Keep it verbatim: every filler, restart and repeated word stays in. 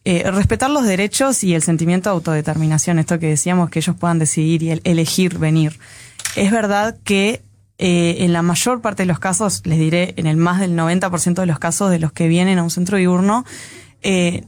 eh, respetar los derechos y el sentimiento de autodeterminación, esto que decíamos, que ellos puedan decidir y el, elegir venir. Es verdad que eh, en la mayor parte de los casos, les diré, en el más del noventa por ciento de los casos de los que vienen a un centro diurno, eh,